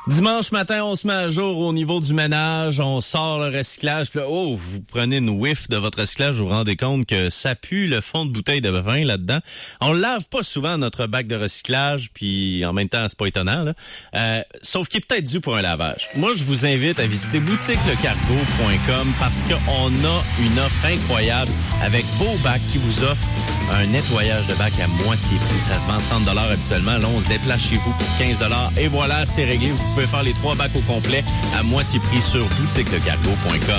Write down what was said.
Dimanche matin, on se met à jour au niveau du ménage, on sort le recyclage, puis là, vous prenez une whiff de votre recyclage, vous vous rendez compte que ça pue le fond de bouteille de vin là-dedans. On lave pas souvent notre bac de recyclage, puis en même temps, c'est pas étonnant, là. Sauf qu'il est peut-être dû pour un lavage. Moi, je vous invite à visiter boutiquelecargo.com parce qu'on a une offre incroyable avec Beau Bac qui vous offre un nettoyage de bac à moitié prix. Ça se vend 30 $ habituellement. Là, on se déplace chez vous pour 15 $ et voilà, c'est réglé. Vous pouvez faire les 3 bacs au complet à moitié prix sur boutiquelecargo.com.